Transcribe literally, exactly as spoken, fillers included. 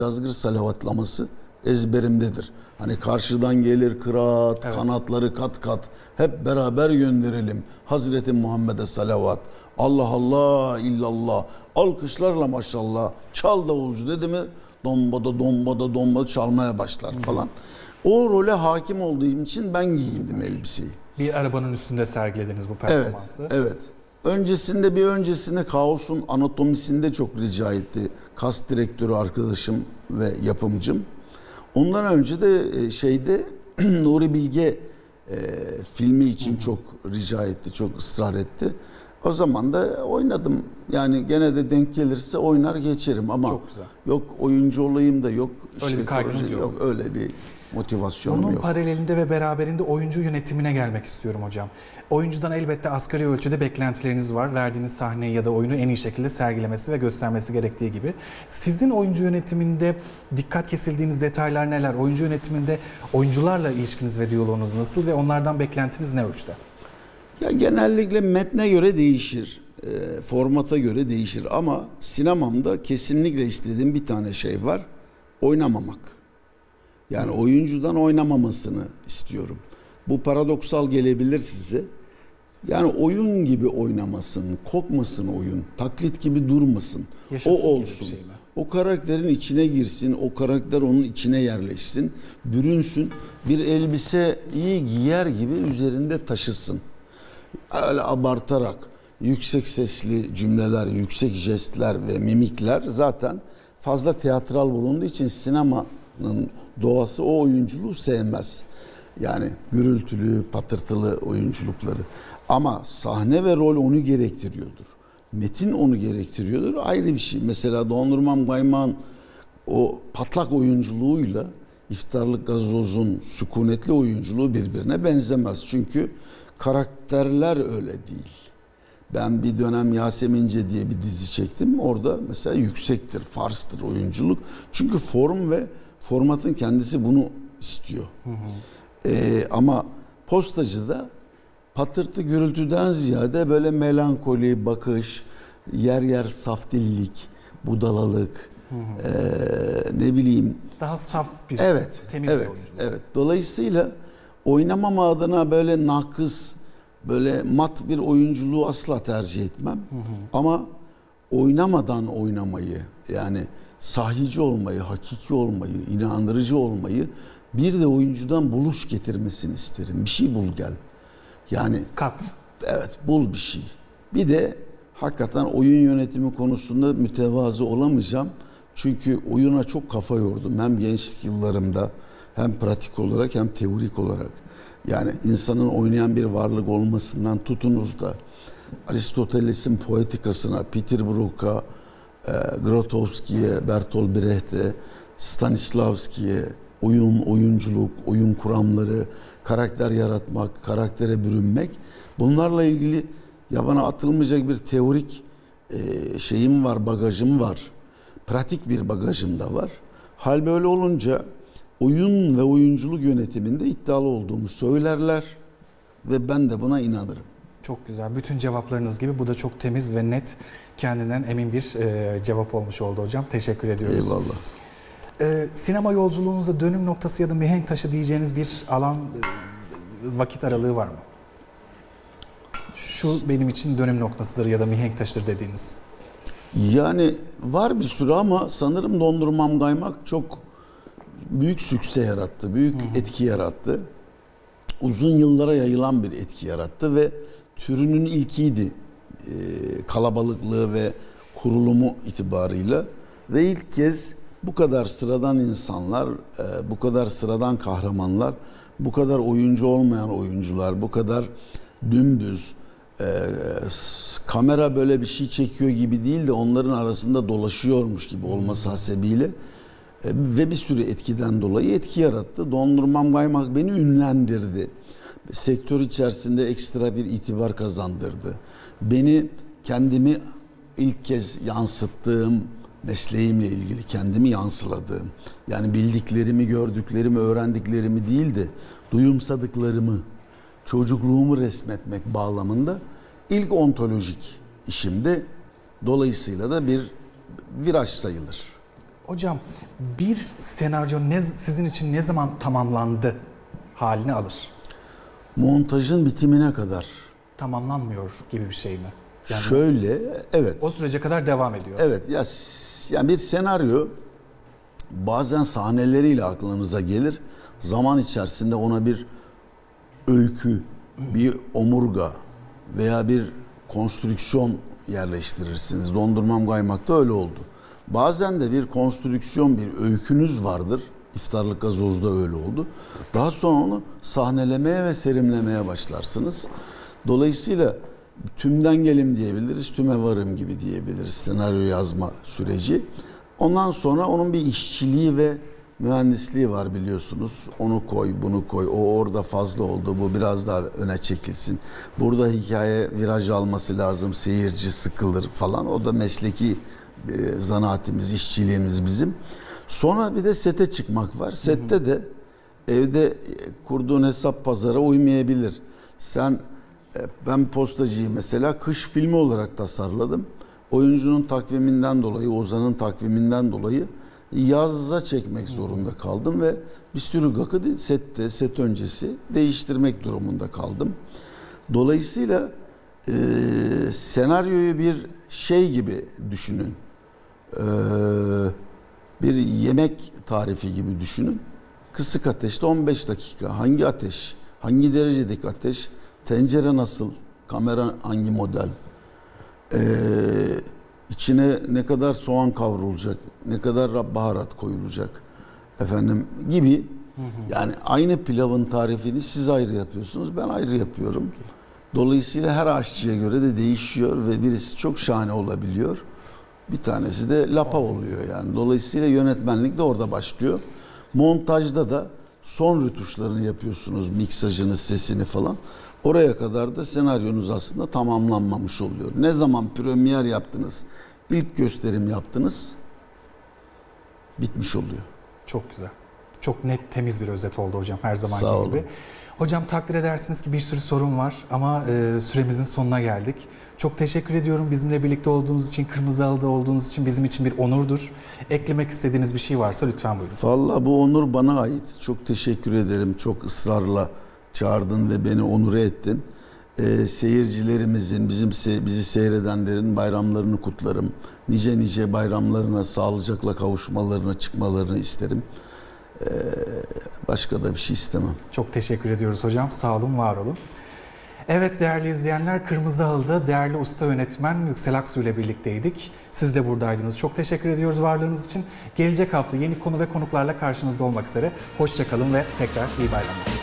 Yazgır salavatlaması ezberimdedir. Hani karşıdan gelir kıraat, evet. Kanatları kat kat hep beraber gönderelim. Hazreti Muhammed'e salavat. Allah Allah illallah. Alkışlarla maşallah. Çal davulcu dedi mi dombada dombada dombada çalmaya başlar falan. O role hakim olduğum için ben giyindim elbiseyi. Bir arabanın üstünde sergilediniz bu performansı. Evet, evet. Öncesinde bir öncesinde Kaos'un anatomisinde çok rica etti. Kas direktörü arkadaşım ve yapımcım. Ondan önce de şeyde Nuri Bilge e, filmi için çok rica etti, çok ısrar etti. O zaman da oynadım. Yani gene de denk gelirse oynar geçerim ama yok oyuncu olayım da yok. Öyle işte bir kaygınız yok. yok. Öyle bir motivasyonum Bunun yok. paralelinde ve beraberinde oyuncu yönetimine gelmek istiyorum hocam. Oyuncudan elbette asgari ölçüde beklentileriniz var. Verdiğiniz sahneyi ya da oyunu en iyi şekilde sergilemesi ve göstermesi gerektiği gibi. Sizin oyuncu yönetiminde dikkat kesildiğiniz detaylar neler? Oyuncu yönetiminde oyuncularla ilişkiniz ve diyaloğunuz nasıl ve onlardan beklentiniz ne ölçüde? Ya genellikle metne göre değişir, e, formata göre değişir ama sinemamda kesinlikle istediğim bir tane şey var, oynamamak. Yani oyuncudan oynamamasını istiyorum. Bu paradoksal gelebilir size. Yani oyun gibi oynamasın, kokmasın oyun, taklit gibi durmasın, Yaşasın o olsun. Şey o karakterin içine girsin, o karakter onun içine yerleşsin, bürünsün, bir elbiseyi giyer gibi üzerinde taşısın. Öyle abartarak yüksek sesli cümleler, yüksek jestler ve mimikler zaten fazla teatral bulunduğu için sinemanın doğası o oyunculuğu sevmez. Yani gürültülü, patırtılı oyunculukları. Ama sahne ve rol onu gerektiriyordur. Metin onu gerektiriyordur. Ayrı bir şey. Mesela Dondurmam Gayman o patlak oyunculuğuyla İftarlık Gazoz'un sükunetli oyunculuğu birbirine benzemez. Çünkü karakterler öyle değil. Ben bir dönem Yasemince diye bir dizi çektim. Orada mesela yüksektir, farstır oyunculuk. Çünkü form ve formatın kendisi bunu istiyor. Hı hı. Ee, ama Postacı'da patırtı gürültüden ziyade böyle melankoli, bakış, yer yer saf dillik, budalalık, hı hı. E, ne bileyim. Daha saf bir, evet, temiz evet, bir oyunculuk. Evet. Dolayısıyla oynamama adına böyle nakıs, böyle mat bir oyunculuğu asla tercih etmem. Hı hı. Ama oynamadan oynamayı, yani sahici olmayı, hakiki olmayı, inandırıcı olmayı, bir de oyuncudan buluş getirmesini isterim. Bir şey bul gel. Yani kat. Evet, bul bir şey. Bir de hakikaten oyun yönetimi konusunda mütevazı olamayacağım. Çünkü oyuna çok kafa yordum. Hem gençlik yıllarımda hem pratik olarak hem teorik olarak. Yani insanın oynayan bir varlık olmasından tutunuz da Aristoteles'in Poetikasına, Peter Brook'a, e, Grotowski'ye, Bertolt Brecht'e, Stanislavski'ye, oyun, oyunculuk, oyun kuramları, karakter yaratmak, karaktere bürünmek. Bunlarla ilgili ya bana atılmayacak bir teorik e, şeyim var, bagajım var. Pratik bir bagajım da var. Hal böyle olunca oyun ve oyunculuk yönetiminde iddialı olduğumu söylerler ve ben de buna inanırım. Çok güzel. Bütün cevaplarınız gibi bu da çok temiz ve net, kendinden emin bir e, cevap olmuş oldu hocam. Teşekkür ediyoruz. Eyvallah. Ee, sinema yolculuğunuzda dönüm noktası ya da mihenk taşı diyeceğiniz bir alan, vakit aralığı var mı? Şu benim için dönüm noktasıdır ya da mihenk taşıdır dediğiniz. Yani var bir sürü ama sanırım Dondurmam Gaymak çok büyük sükse yarattı, büyük Hı-hı. etki yarattı. Uzun yıllara yayılan bir etki yarattı ve türünün ilkiydi. Ee, kalabalıklığı ve kurulumu itibarıyla ve ilk kez bu kadar sıradan insanlar, bu kadar sıradan kahramanlar, bu kadar oyuncu olmayan oyuncular, bu kadar dümdüz, kamera böyle bir şey çekiyor gibi değil de onların arasında dolaşıyormuş gibi olması hasebiyle ve bir sürü etkiden dolayı etki yarattı. Dondurmam Gaymak beni ünlendirdi. Sektör içerisinde ekstra bir itibar kazandırdı. Beni kendimi ilk kez yansıttığım, mesleğimle ilgili kendimi yansıladığım, yani bildiklerimi, gördüklerimi, öğrendiklerimi değil de duyumsadıklarımı, çocukluğumu resmetmek bağlamında ilk ontolojik işimdi. Dolayısıyla da bir viraj sayılır. Hocam bir senaryo ne, sizin için ne zaman tamamlandı halini alır? Montajın bitimine kadar. Tamamlanmıyor gibi bir şey mi? Yani Şöyle, evet. o sürece kadar devam ediyor. Evet, ya s- yani bir senaryo bazen sahneleriyle aklınıza gelir. Zaman içerisinde ona bir öykü, bir omurga veya bir konstrüksiyon yerleştirirsiniz. Dondurmam Kaymak'ta öyle oldu. Bazen de bir konstrüksiyon, bir öykünüz vardır. İftarlık Gazoz'da öyle oldu. Daha sonra onu sahnelemeye ve serimlemeye başlarsınız. Dolayısıyla tümden gelim diyebiliriz, tüme varım gibi diyebiliriz senaryo yazma süreci. Ondan sonra onun bir işçiliği ve mühendisliği var biliyorsunuz. Onu koy, bunu koy, o orada fazla oldu, bu biraz daha öne çekilsin. Burada hikaye viraj alması lazım, seyirci sıkılır falan. O da mesleki e, zanaatimiz, işçiliğimiz bizim. Sonra bir de sete çıkmak var. Sette de evde kurduğun hesap pazara uymayabilir. Sen Ben Postacı'yı mesela kış filmi olarak tasarladım. Oyuncunun takviminden dolayı, Ozan'ın takviminden dolayı yazza çekmek zorunda kaldım ve bir sürü gakı sette, set öncesi değiştirmek durumunda kaldım. Dolayısıyla e, senaryoyu bir şey gibi düşünün. E, bir yemek tarifi gibi düşünün. Kısık ateşte on beş dakika. Hangi ateş? Hangi derecedeki ateş? Tencere nasıl? Kamera hangi model? Ee, içine ne kadar soğan kavrulacak? Ne kadar baharat koyulacak? Efendim gibi. Yani aynı pilavın tarifini siz ayrı yapıyorsunuz. Ben ayrı yapıyorum. Dolayısıyla her aşçıya göre de değişiyor ve birisi çok şahane olabiliyor. Bir tanesi de lapa oluyor yani. Dolayısıyla yönetmenlik de orada başlıyor. Montajda da son rötuşlarını yapıyorsunuz. Miksajını, sesini falan. Oraya kadar da senaryonuz aslında tamamlanmamış oluyor. Ne zaman premier yaptınız, ilk gösterim yaptınız, bitmiş oluyor. Çok güzel. Çok net, temiz bir özet oldu hocam her zamanki Sağ olun. gibi. Hocam takdir edersiniz ki bir sürü sorun var ama e, süremizin sonuna geldik. Çok teşekkür ediyorum bizimle birlikte olduğunuz için, Kırmızı Halı'da olduğunuz için bizim için bir onurdur. Eklemek istediğiniz bir şey varsa lütfen buyurun. Vallahi bu onur bana ait. Çok teşekkür ederim. Çok ısrarla çağırdın ve beni onur ettin. Ee, seyircilerimizin, bizim se- bizi seyredenlerin bayramlarını kutlarım. Nice nice bayramlarına sağlıcakla kavuşmalarını, çıkmalarını isterim. Ee, başka da bir şey istemem. Çok teşekkür ediyoruz hocam. Sağ olun, var olun. Evet değerli izleyenler, Kırmızı Halı'da değerli usta yönetmen Yüksel Aksu ile birlikteydik. Siz de buradaydınız. Çok teşekkür ediyoruz varlığınız için. Gelecek hafta yeni konu ve konuklarla karşınızda olmak üzere. Hoşça kalın ve tekrar iyi bayramlar.